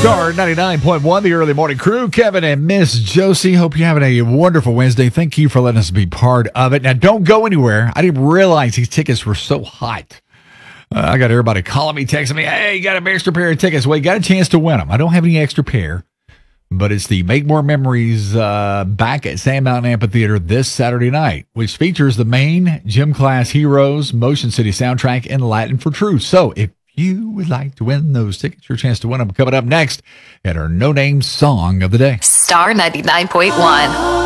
Star 99.1, the early morning crew, Kevin and Miss Josie. Hope you're having a wonderful Wednesday. Thank you for letting us be part of it. Now, don't go anywhere. I didn't realize these tickets were so hot. I got everybody calling me, texting me, hey, you got an extra pair of tickets. Well, you got a chance to win them. I don't have any extra pair, but it's the Make More Memories back at Sand Mountain Amphitheater this Saturday night, which features the main Gym Class Heroes Motion City soundtrack in Latin for Truth. So if you would like to win those tickets, your chance to win them coming up next at our No Name Song of the Day. Star 99.1.